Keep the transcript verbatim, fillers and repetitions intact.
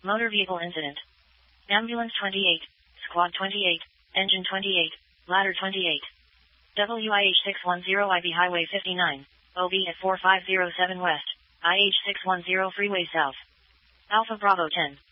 Motor vehicle incident. Ambulance twenty-eight, Squad twenty-eight, Engine twenty-eight, Ladder twenty-eight. W I H six one zero I B Highway fifty-nine, O B at four five zero seven West, I H six one zero Freeway South. Alpha Bravo ten.